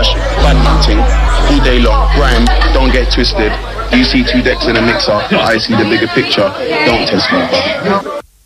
Clash, bad ting, all day long, grind, don't get twisted. You see 2 decks in a mixer, but I see the bigger picture, don't test me.